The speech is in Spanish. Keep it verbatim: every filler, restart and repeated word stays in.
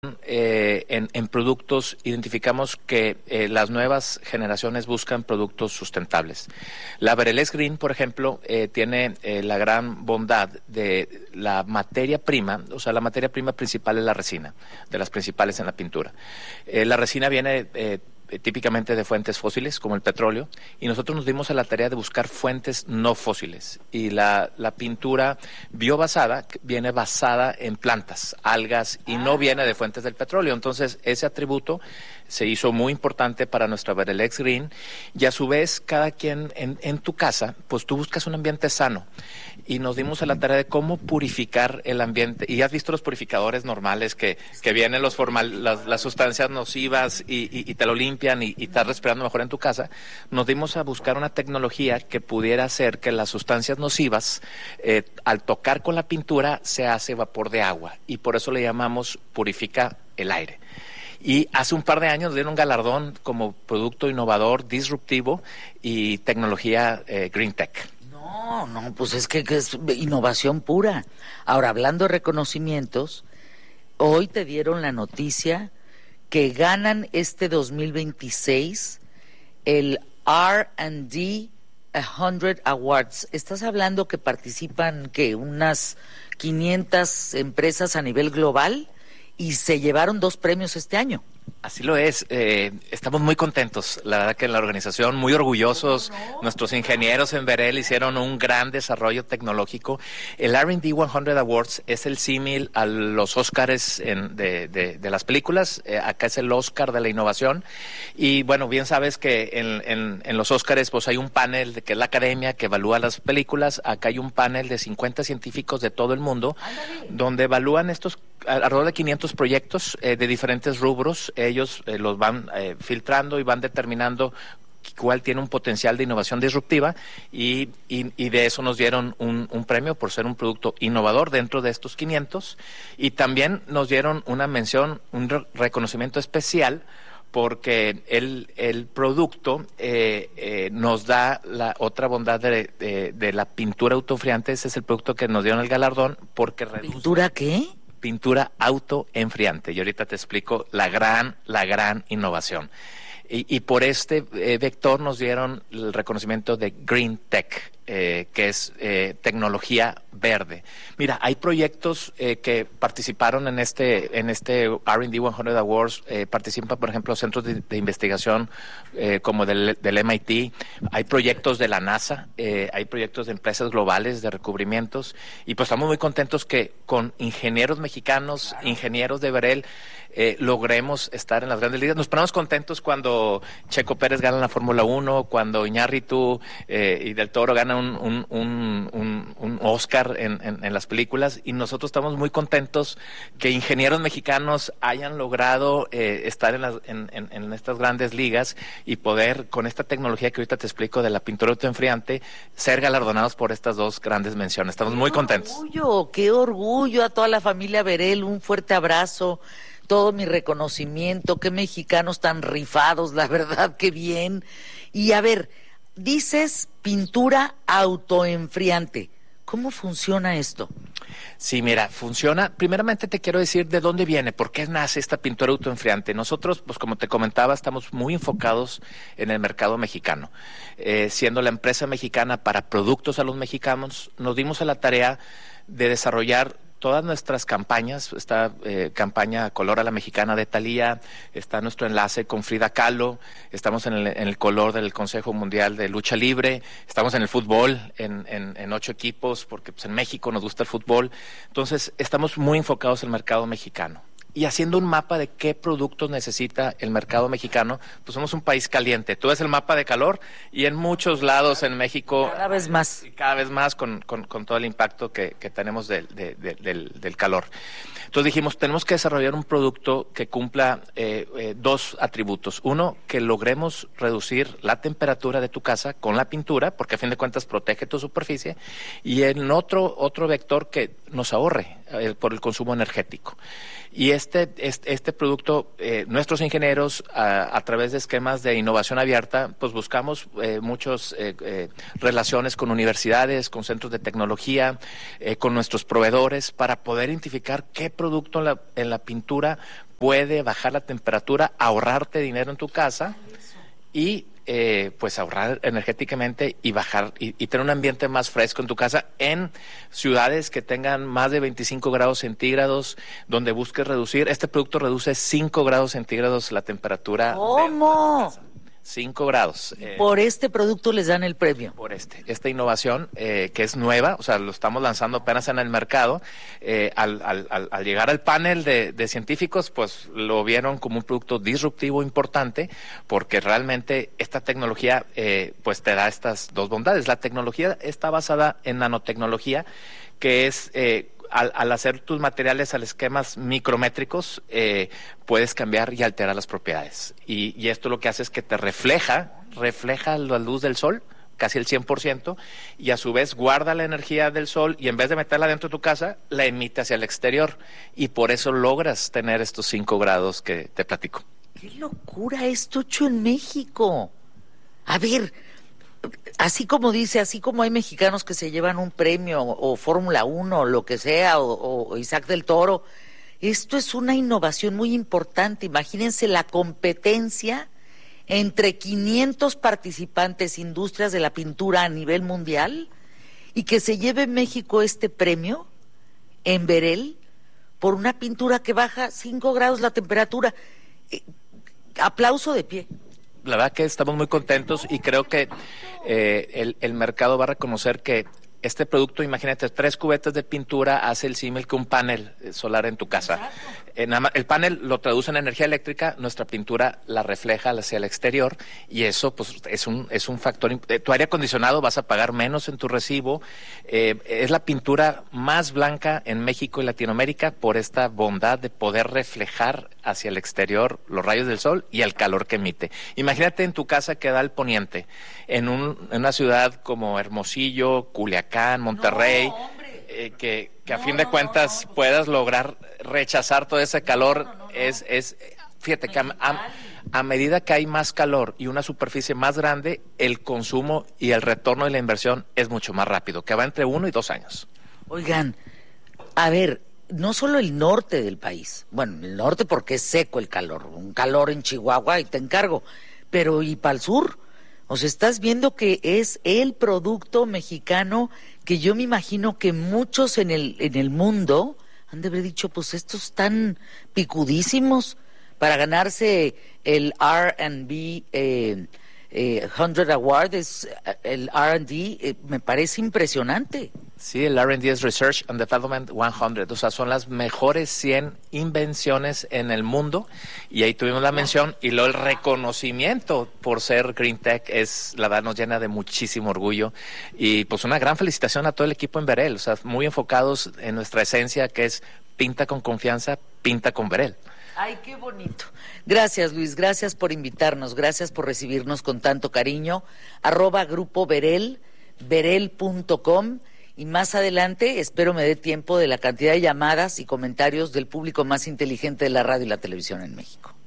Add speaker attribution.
Speaker 1: Eh, en, en productos identificamos que eh, las nuevas generaciones buscan productos sustentables. La Verelex Green, por ejemplo, eh, tiene eh, la gran bondad de la materia prima, o sea, la materia prima principal es la resina, de las principales en la pintura. Eh, la resina viene eh, típicamente de fuentes fósiles, como el petróleo, y nosotros nos dimos a la tarea de buscar fuentes no fósiles. Y la, la pintura biobasada viene basada en plantas, algas, y no viene de fuentes del petróleo. Entonces, ese atributo se hizo muy importante para nuestra Verelex Green, y a su vez, cada quien en, en tu casa, pues tú buscas un ambiente sano. Y nos dimos a la tarea de cómo purificar el ambiente. Y has visto los purificadores normales que, que vienen los formal, las, las sustancias nocivas y, y, y te lo limpian y, y estás respirando mejor en tu casa. Nos dimos a buscar una tecnología que pudiera hacer que las sustancias nocivas, eh, al tocar con la pintura, se hace vapor de agua. Y por eso le llamamos purifica el aire. Y hace un par de años dieron un galardón como producto innovador, disruptivo y tecnología eh, Green Tech.
Speaker 2: No, no, pues es que, que es innovación pura. Ahora, hablando de reconocimientos, hoy te dieron la noticia que ganan este dos mil veintiséis el R and D cien Awards. Estás hablando que participan, ¿qué? Unas quinientas empresas a nivel global y se llevaron dos premios este año.
Speaker 1: Así lo es, eh, estamos muy contentos, la verdad que en la organización, muy orgullosos. No. Nuestros ingenieros en Verel hicieron un gran desarrollo tecnológico. El R and D cien Awards es el símil a los Óscares en, de, de, de las películas, eh, acá es el Óscar de la innovación, y bueno, bien sabes que en, en, en los Óscares pues hay un panel de, que es la academia que evalúa las películas. Acá hay un panel de cincuenta científicos de todo el mundo, ¡Ándale! Donde evalúan estos alrededor de quinientos proyectos eh, de diferentes rubros. Ellos eh, los van eh, filtrando y van determinando cuál tiene un potencial de innovación disruptiva y, y, y de eso nos dieron un, un premio por ser un producto innovador dentro de estos quinientos, y también nos dieron una mención, un re reconocimiento especial porque el, el producto eh, eh, nos da la otra bondad de, de, de la pintura autoenfriante. Ese es el producto que nos dieron el galardón porque reduce...
Speaker 2: ¿Pintura qué?
Speaker 1: Pintura autoenfriante. Y ahorita te explico la gran, la gran innovación. Y, y por este eh, vector nos dieron el reconocimiento de Green Tech, eh, que es eh, tecnología verde. Mira, hay proyectos eh, que participaron en este en este R and D cien Awards. Eh, participan, por ejemplo, centros de, de investigación eh, como del, del M I T. Hay proyectos de la NASA, eh, hay proyectos de empresas globales de recubrimientos. Y pues estamos muy contentos que con ingenieros mexicanos, ingenieros de Verel, eh, logremos estar en las grandes ligas. Nos ponemos contentos cuando Checo Pérez gana la Fórmula uno, cuando Iñárritu eh, y Del Toro ganan un, un, un, un, un Oscar en, en, en las películas, y nosotros estamos muy contentos que ingenieros mexicanos hayan logrado eh, estar en, las, en, en, en estas grandes ligas y poder, con esta tecnología que ahorita te explico de la pintura autoenfriante, ser galardonados por estas dos grandes menciones. Estamos muy contentos.
Speaker 2: ¡Qué orgullo! ¡Qué orgullo! A toda la familia Verel, un fuerte abrazo, todo mi reconocimiento. Qué mexicanos tan rifados, la verdad, qué bien. Y a ver, dices pintura autoenfriante. ¿Cómo funciona esto?
Speaker 1: Sí, mira, funciona. Primeramente te quiero decir de dónde viene, por qué nace esta pintura autoenfriante. Nosotros, pues como te comentaba, estamos muy enfocados en el mercado mexicano. Eh, siendo la empresa mexicana para productos a los mexicanos, nos dimos a la tarea de desarrollar todas nuestras campañas. Esta eh, campaña Color a la Mexicana de Thalía, está nuestro enlace con Frida Kahlo, estamos en el, en el color del Consejo Mundial de Lucha Libre, estamos en el fútbol, en, en, en ocho equipos, porque pues, en México nos gusta el fútbol. Entonces, estamos muy enfocados en el mercado mexicano. Y haciendo un mapa de qué productos necesita el mercado mexicano, pues somos un país caliente. Tú ves el mapa de calor y en muchos lados en México...
Speaker 2: Cada vez más.
Speaker 1: Cada vez más con, con, con todo el impacto que, que tenemos de, de, de, del, del calor. Entonces dijimos, tenemos que desarrollar un producto que cumpla eh, eh, dos atributos. Uno, que logremos reducir la temperatura de tu casa con la pintura, porque a fin de cuentas protege tu superficie. Y en otro, otro vector que nos ahorre eh, por el consumo energético. Y este, este, este producto, eh, nuestros ingenieros, a, a través de esquemas de innovación abierta, pues buscamos eh, muchas eh, eh, relaciones con universidades, con centros de tecnología, eh, con nuestros proveedores, para poder identificar qué producto en la, en la pintura puede bajar la temperatura, ahorrarte dinero en tu casa y eh, pues ahorrar energéticamente y bajar y, y tener un ambiente más fresco en tu casa en ciudades que tengan más de veinticinco grados centígrados, donde busques reducir. Este producto reduce cinco grados centígrados la temperatura.
Speaker 2: ¿Cómo?
Speaker 1: cinco grados.
Speaker 2: Eh, por este producto les dan el premio.
Speaker 1: Por este, esta innovación eh, que es nueva, o sea, lo estamos lanzando apenas en el mercado. Eh, al, al, al, al llegar al panel de, de científicos, pues lo vieron como un producto disruptivo importante, porque realmente esta tecnología eh, pues te da estas dos bondades. La tecnología está basada en nanotecnología, que es eh, Al, al hacer tus materiales al esquemas micrométricos, eh, puedes cambiar y alterar las propiedades. Y, y esto lo que hace es que te refleja, refleja la luz del sol, casi el cien por ciento, y a su vez guarda la energía del sol y en vez de meterla dentro de tu casa, la emite hacia el exterior. Y por eso logras tener estos cinco grados que te platico.
Speaker 2: ¡Qué locura esto hecho en México! A ver, así como dice, así como hay mexicanos que se llevan un premio o, o Fórmula uno o lo que sea, o, o Isaac del Toro, esto es una innovación muy importante. Imagínense la competencia entre quinientos participantes, industrias de la pintura a nivel mundial, y que se lleve México este premio en Berel por una pintura que baja cinco grados la temperatura. Eh, aplauso de pie.
Speaker 1: La verdad que estamos muy contentos y creo que eh, el, el mercado va a reconocer que este producto, imagínate, tres cubetas de pintura hace el símil que un panel solar en tu casa. Eh, nada más, el panel lo traduce en energía eléctrica, nuestra pintura la refleja hacia el exterior y eso pues es un es un factor. Eh, tu aire acondicionado vas a pagar menos en tu recibo. Eh, es la pintura más blanca en México y Latinoamérica por esta bondad de poder reflejar hacia el exterior los rayos del sol y el calor que emite. Imagínate en tu casa que da al poniente, en, un, en una ciudad como Hermosillo, Culiacán, Monterrey,
Speaker 2: no,
Speaker 1: eh, que, que a
Speaker 2: no,
Speaker 1: fin de
Speaker 2: no,
Speaker 1: cuentas
Speaker 2: no, no.
Speaker 1: puedas lograr rechazar todo ese calor.
Speaker 2: No, no, no, no.
Speaker 1: es, es fíjate que a, a, a medida que hay más calor y una superficie más grande, el consumo y el retorno de la inversión es mucho más rápido, que va entre uno y dos años.
Speaker 2: Oigan, a ver, no solo el norte del país, bueno, el norte porque es seco el calor, un calor en Chihuahua y te encargo, pero ¿y para el sur? O sea, estás viendo que es el producto mexicano que yo me imagino que muchos en el, en el mundo han de haber dicho, pues estos están picudísimos para ganarse el R and B eh, eh, cien Award, es, el R and D, eh, me parece impresionante.
Speaker 1: Sí, el R and D es Research and Development cien, o sea, son las mejores cien invenciones en el mundo y ahí tuvimos la mención y luego el reconocimiento por ser Green Tech es, la verdad, nos llena de muchísimo orgullo y pues una gran felicitación a todo el equipo en Berel, o sea, muy enfocados en nuestra esencia que es pinta con confianza, pinta con Berel.
Speaker 2: Ay, qué bonito. Gracias, Luis, gracias por invitarnos, gracias por recibirnos con tanto cariño. Arroba Grupo Berel, berel punto com. Y más adelante, espero me dé tiempo de la cantidad de llamadas y comentarios del público más inteligente de la radio y la televisión en México.